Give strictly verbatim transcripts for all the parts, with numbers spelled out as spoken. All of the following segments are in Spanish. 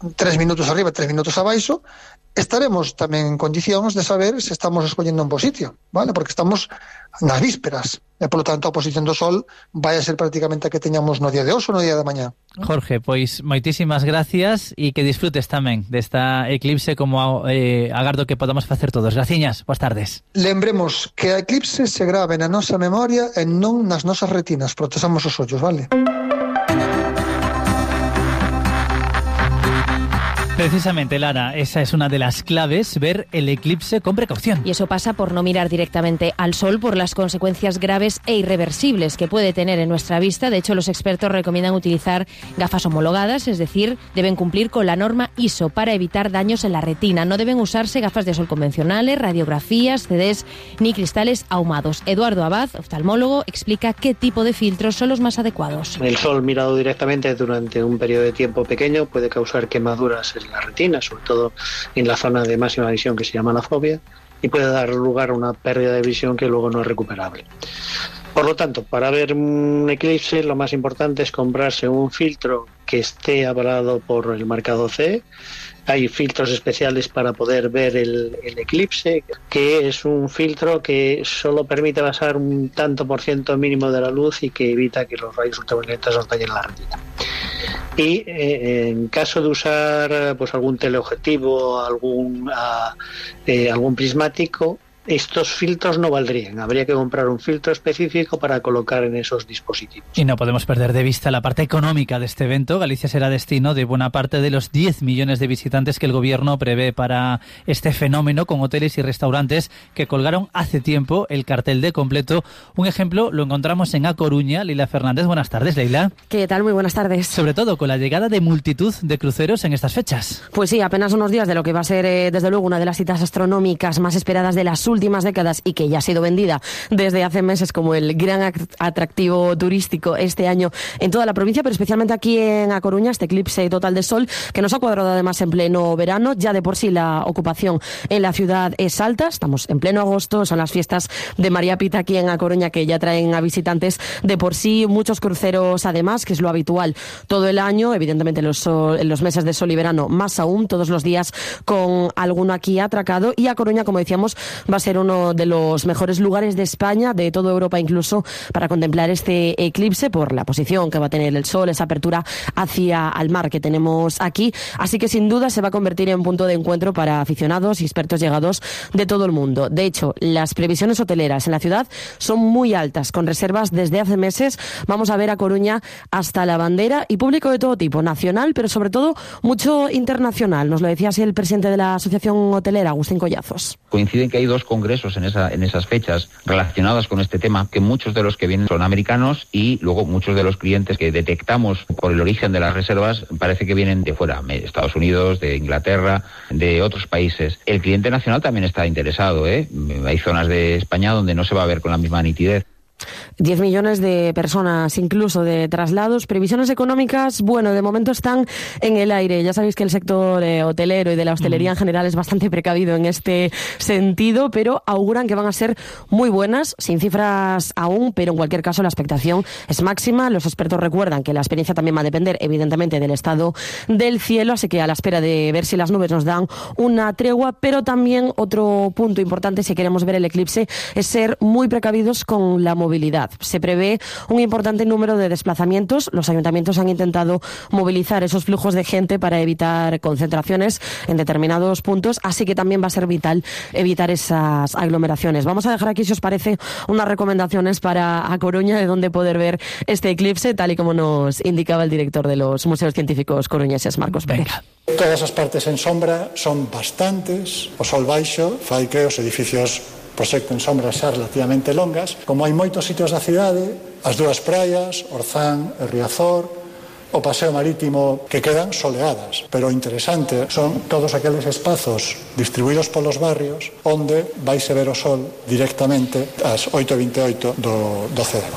tres minutos arriba, tres minutos abaixo, estaremos tamén en condicións de saber se estamos escollendo un bo sitio, vale? Porque estamos nas vísperas, e polo tanto a posición do sol vai a ser prácticamente a que teñamos no día de hoxe ou no día de mañá. Jorge, pois moitísimas gracias e que disfrutes tamén desta eclipse como eh, agardo que podamos facer todos. Graciñas, boas tardes. Lembremos que a eclipse se grave na nosa memoria e non nas nosas retinas, protexamos os ollos, vale? Precisamente, Lara, esa es una de las claves, ver el eclipse con precaución. Y eso pasa por no mirar directamente al sol por las consecuencias graves e irreversibles que puede tener en nuestra vista. De hecho, los expertos recomiendan utilizar gafas homologadas, es decir, deben cumplir con la norma I S O para evitar daños en la retina. No deben usarse gafas de sol convencionales, radiografías, C Ds ni cristales ahumados. Eduardo Abad, oftalmólogo, explica qué tipo de filtros son los más adecuados. El sol mirado directamente durante un periodo de tiempo pequeño puede causar quemaduras en la retina, sobre todo en la zona de máxima visión que se llama la fobia, y puede dar lugar a una pérdida de visión que luego no es recuperable. Por lo tanto, para ver un eclipse lo más importante es comprarse un filtro que esté avalado por el marcado C E. Hay filtros especiales para poder ver el, el eclipse, que es un filtro que solo permite pasar un tanto por ciento mínimo de la luz y que evita que los rayos ultravioletas nos dañen la retina. Y eh, en caso de usar pues algún teleobjetivo, algún, uh, eh, algún prismático, estos filtros no valdrían. Habría que comprar un filtro específico para colocar en esos dispositivos. Y no podemos perder de vista la parte económica de este evento. Galicia será destino de buena parte de los diez millones de visitantes que el gobierno prevé para este fenómeno, con hoteles y restaurantes que colgaron hace tiempo el cartel de completo. Un ejemplo lo encontramos en A Coruña. Leila Fernández, buenas tardes, Leila. ¿Qué tal? Muy buenas tardes. Sobre todo con la llegada de multitud de cruceros en estas fechas. Pues sí, apenas unos días de lo que va a ser, eh, desde luego, una de las citas astronómicas más esperadas de las últimas décadas y que ya ha sido vendida desde hace meses como el gran atractivo turístico este año en toda la provincia, pero especialmente aquí en A Coruña, este eclipse total de sol que nos ha cuadrado además en pleno verano. Ya de por sí la ocupación en la ciudad es alta, estamos en pleno agosto, son las fiestas de María Pita aquí en A Coruña que ya traen a visitantes de por sí, muchos cruceros además, que es lo habitual todo el año, evidentemente en los, sol, en los meses de sol y verano más aún, todos los días con alguno aquí atracado. Y A Coruña, como decíamos, va a ser uno de los mejores lugares de España, de toda Europa incluso, para contemplar este eclipse por la posición que va a tener el sol, esa apertura hacia el mar que tenemos aquí. Así que sin duda se va a convertir en punto de encuentro para aficionados y expertos llegados de todo el mundo. De hecho, las previsiones hoteleras en la ciudad son muy altas, con reservas desde hace meses. Vamos a ver A Coruña hasta la bandera y público de todo tipo, nacional, pero sobre todo mucho internacional. Nos lo decía así el presidente de la Asociación Hotelera, Agustín Collazos. Coinciden que hay dos congresos en, esa, en esas fechas relacionadas con este tema, que muchos de los que vienen son americanos y luego muchos de los clientes que detectamos por el origen de las reservas parece que vienen de fuera, de Estados Unidos, de Inglaterra, de otros países. El cliente nacional también está interesado, ¿eh? Hay zonas de España donde no se va a ver con la misma nitidez. diez millones de personas, incluso de traslados. Previsiones económicas, bueno, de momento están en el aire. Ya sabéis que el sector eh, hotelero y de la hostelería en general es bastante precavido en este sentido, pero auguran que van a ser muy buenas, sin cifras aún, pero en cualquier caso la expectación es máxima. Los expertos recuerdan que la experiencia también va a depender, evidentemente, del estado del cielo, así que a la espera de ver si las nubes nos dan una tregua, pero también otro punto importante si queremos ver el eclipse es ser muy precavidos con la movilidad. Se prevé un importante número de desplazamientos. Los ayuntamientos han intentado movilizar esos flujos de gente para evitar concentraciones en determinados puntos, así que también va a ser vital evitar esas aglomeraciones. Vamos a dejar aquí, si os parece, unas recomendaciones para A Coruña de dónde poder ver este eclipse, tal y como nos indicaba el director de los Museos Científicos coruñeses, Marcos Pérez. Todas as partes en sombra son bastantes. O sol baixo fai que os edificios proxecten sombras xa relativamente longas. Como hai moitos sitios da cidade, as dúas praias, Orzán e Riazor, o paseo marítimo, que quedan soleadas. Pero o interesante son todos aqueles espazos distribuídos polos barrios onde vaise ver o sol directamente ás oito e vinte e oito do doce de agosto.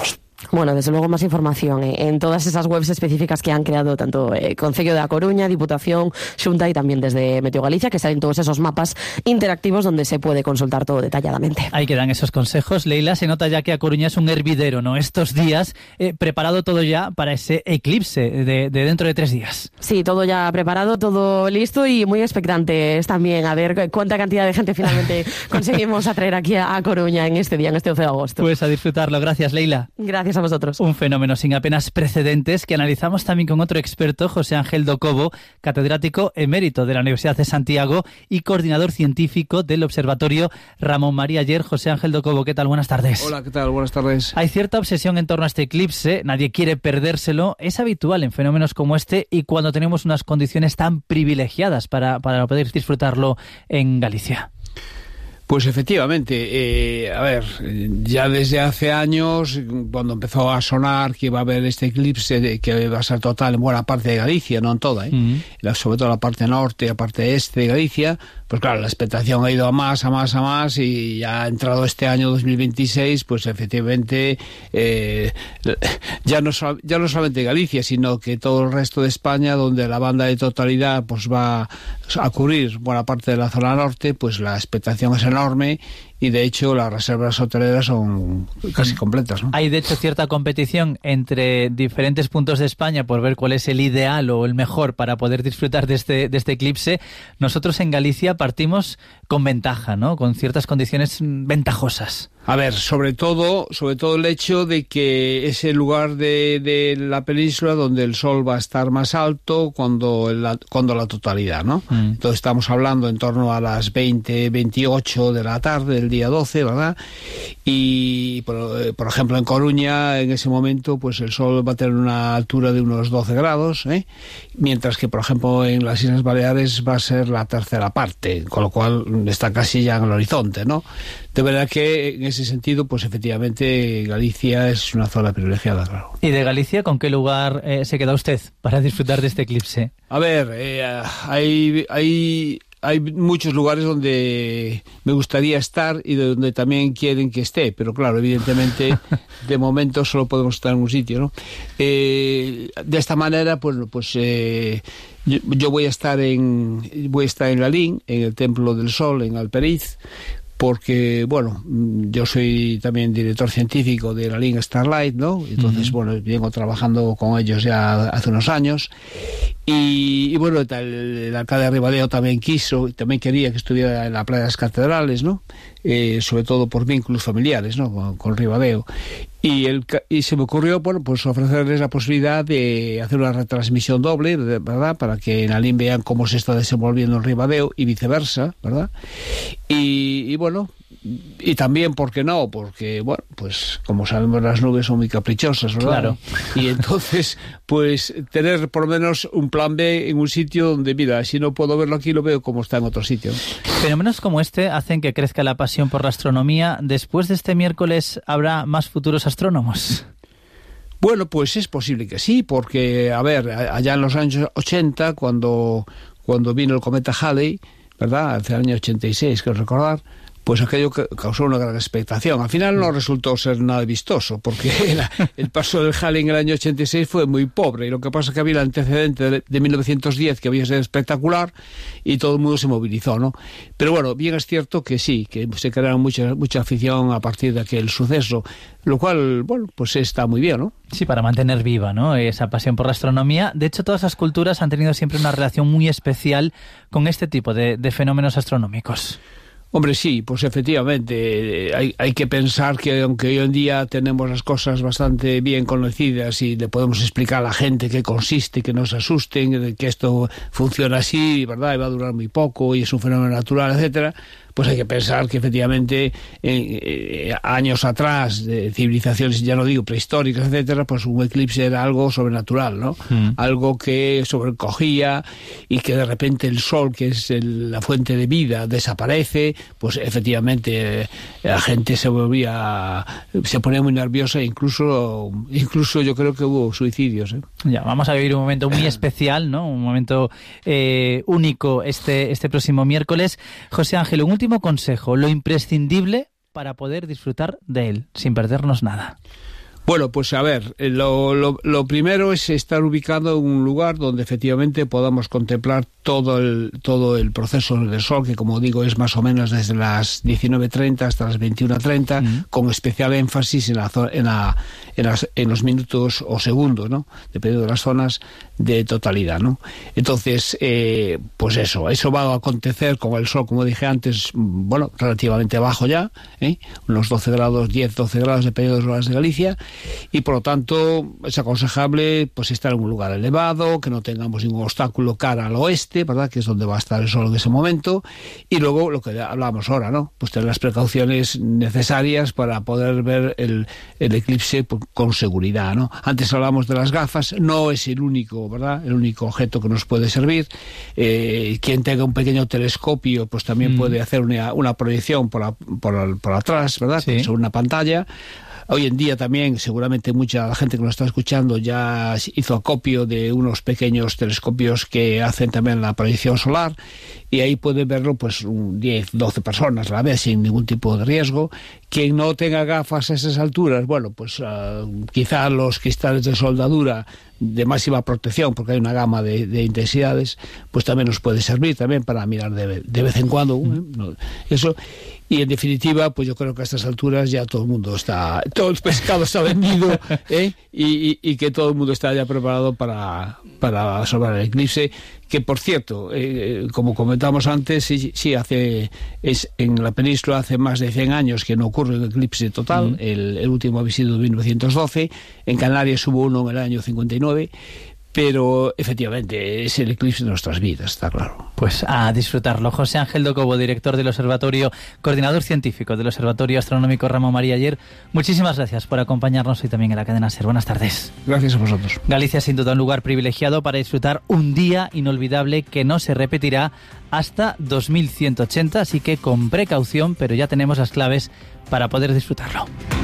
Bueno, desde luego más información eh, en todas esas webs específicas que han creado tanto eh, Concello de A Coruña, Diputación, Xunta y también desde Meteo Galicia, que salen todos esos mapas interactivos donde se puede consultar todo detalladamente. Ahí quedan esos consejos. Leila, se nota ya que A Coruña es un hervidero, ¿no? Estos días, eh, preparado todo ya para ese eclipse de, de dentro de tres días. Sí, todo ya preparado, todo listo y muy expectantes también a ver cuánta cantidad de gente finalmente conseguimos atraer aquí a, a Coruña en este día, en este once de agosto. Pues a disfrutarlo. Gracias, Leila. Gracias a vosotros. Un fenómeno sin apenas precedentes que analizamos también con otro experto, José Ángel Docobo, catedrático emérito de la Universidad de Santiago y coordinador científico del Observatorio Ramón María Aller. José Ángel Docobo, ¿qué tal? Buenas tardes. Hola, ¿qué tal? Buenas tardes. Hay cierta obsesión en torno a este eclipse, nadie quiere perdérselo. Es habitual en fenómenos como este y cuando tenemos unas condiciones tan privilegiadas para, para poder disfrutarlo en Galicia. Pues efectivamente, eh, a ver, ya desde hace años, cuando empezó a sonar que iba a haber este eclipse, que va a ser total en buena parte de Galicia, no en toda, ¿eh? Mm. La, sobre todo la parte norte y la parte este de Galicia, pues claro, la expectación ha ido a más, a más, a más, y ya ha entrado este año dos mil veintiséis, pues efectivamente, eh, ya, no, ya no solamente Galicia, sino que todo el resto de España, donde la banda de totalidad pues va a cubrir buena parte de la zona norte, pues la expectación es enorme. enorme y de hecho las reservas hoteleras son casi completas, ¿no? Hay de hecho cierta competición entre diferentes puntos de España por ver cuál es el ideal o el mejor para poder disfrutar de este, de este eclipse. Nosotros en Galicia partimos con ventaja, ¿no? Con ciertas condiciones ventajosas. A ver, sobre todo, sobre todo el hecho de que es el lugar de, de la península donde el sol va a estar más alto cuando la, cuando la totalidad, ¿no? Mm. Entonces estamos hablando en torno a las veinte, veintiocho de la tarde del día doce, ¿verdad? Y, por, por ejemplo, en Coruña, en ese momento, pues el sol va a tener una altura de unos doce grados, ¿eh? Mientras que, por ejemplo, en las Islas Baleares va a ser la tercera parte, con lo cual está casi ya en el horizonte, ¿no? De verdad que en ese sentido, pues efectivamente Galicia es una zona privilegiada, claro. ¿Y de Galicia con qué lugar eh, se queda usted para disfrutar de este eclipse? A ver, eh, hay, hay, hay muchos lugares donde me gustaría estar y donde también quieren que esté, pero claro, evidentemente de momento solo podemos estar en un sitio, ¿no? Eh, de esta manera, pues, pues eh, yo, yo voy a estar en voy a estar en Lalín, en el Templo del Sol, en Alperiz, porque, bueno, yo soy también director científico de la línea Starlight, ¿no? Entonces, uh-huh. bueno, vengo trabajando con ellos ya hace unos años. Y, y bueno, el, el alcalde de Ribadeo también quiso, también quería que estuviera en la playa de las Catedrales, ¿no? Eh, sobre todo por vínculos familiares, ¿no? Con, con Ribadeo. Y, el, y se me ocurrió, bueno, pues ofrecerles la posibilidad de hacer una retransmisión doble, ¿verdad? Para que en Alín vean cómo se está desenvolviendo en Ribadeo y viceversa, ¿verdad? Y, y bueno, y también, ¿por qué no? Porque, bueno, pues como sabemos las nubes son muy caprichosas, ¿verdad? Claro. Y entonces, pues tener por lo menos un plan B en un sitio donde, mira, si no puedo verlo aquí, lo veo como está en otro sitio. Fenómenos como este hacen que crezca la pasión por la astronomía. Después de este miércoles, ¿habrá más futuros astrónomos? Bueno, pues es posible que sí, porque, a ver, allá en los años ochenta, cuando, cuando vino el cometa Halley, ¿verdad? Hace el año ochenta y seis, creo recordar, pues aquello causó una gran expectación. Al final no resultó ser nada vistoso, porque la, el paso del Halley en el año ochenta y seis fue muy pobre, y lo que pasa es que había el antecedente de, de mil novecientos diez que había sido espectacular, y todo el mundo se movilizó, ¿no? Pero bueno, bien es cierto que sí, que se crearon mucha, mucha afición a partir de aquel suceso, lo cual, bueno, pues está muy bien, ¿no? Sí, para mantener viva, ¿no?, esa pasión por la astronomía. De hecho, todas las culturas han tenido siempre una relación muy especial con este tipo de, de fenómenos astronómicos. Hombre, sí, pues efectivamente, hay, hay que pensar que aunque hoy en día tenemos las cosas bastante bien conocidas y le podemos explicar a la gente qué consiste, que no se asusten, que esto funciona así, ¿verdad?, y va a durar muy poco y es un fenómeno natural, etcétera, pues hay que pensar que efectivamente eh, eh, años atrás, de civilizaciones, ya no digo prehistóricas, etcétera, pues un eclipse era algo sobrenatural, ¿no? Mm. Algo que sobrecogía y que de repente el sol, que es el, la fuente de vida, desaparece, pues efectivamente eh, la gente se volvía, se ponía muy nerviosa e incluso, incluso yo creo que hubo suicidios, ¿eh? Ya, vamos a vivir un momento muy especial, ¿no? Un momento eh, único este, este próximo miércoles. José Ángel, un último consejo, lo imprescindible para poder disfrutar de él, sin perdernos nada. Bueno, pues a ver, lo, lo, lo primero es estar ubicado en un lugar donde efectivamente podamos contemplar todo el todo el proceso del sol, que como digo es más o menos desde las diecinueve treinta hasta las veintiuno treinta, mm. con especial énfasis en, la, en, la, en, las, en los minutos o segundos, ¿no? Dependiendo de las zonas de totalidad, ¿no? Entonces, eh, pues eso, eso va a acontecer con el sol, como dije antes, bueno, relativamente bajo ya, ¿eh? Unos doce grados, diez, doce grados, dependiendo de las horas de Galicia, y por lo tanto es aconsejable pues estar en un lugar elevado, que no tengamos ningún obstáculo cara al oeste, ¿verdad?, que es donde va a estar el sol en ese momento, y luego lo que hablábamos ahora, ¿no?, pues tener las precauciones necesarias para poder ver el, el eclipse con seguridad, ¿no? Antes hablamos de las gafas, no es el único, ¿verdad?, el único objeto que nos puede servir. Eh, quien tenga un pequeño telescopio pues también mm. puede hacer una, una proyección por, la, por, por atrás, ¿verdad?, sí, sobre una pantalla. Hoy en día también seguramente mucha gente que nos está escuchando ya hizo acopio de unos pequeños telescopios que hacen también la proyección solar, y ahí puede verlo pues diez, doce personas a la vez sin ningún tipo de riesgo. Quien no tenga gafas a esas alturas, bueno, pues uh, quizá los cristales de soldadura de máxima protección, porque hay una gama de, de intensidades, pues también nos puede servir también para mirar de, de vez en cuando, ¿eh? No, eso. Y en definitiva, pues yo creo que a estas alturas ya todo el mundo está, todo el pescado está vendido, ¿eh? y, y, y que todo el mundo está ya preparado para, para observar el eclipse, que por cierto, eh, como comentamos antes, sí, sí hace, es en la península hace más de cien años que no ocurre un eclipse total, mm. el, el último había sido en mil novecientos doce, en Canarias hubo uno en el año cincuenta y nueve, pero efectivamente es el eclipse de nuestras vidas, está claro. Pues a disfrutarlo. José Ángel Docobo, director del Observatorio, coordinador científico del Observatorio Astronómico Ramón María Aller, muchísimas gracias por acompañarnos hoy también en la cadena SER. Buenas tardes. Gracias a vosotros. Galicia sin duda un lugar privilegiado para disfrutar un día inolvidable que no se repetirá hasta dos mil ciento ochenta, así que con precaución, pero ya tenemos las claves para poder disfrutarlo.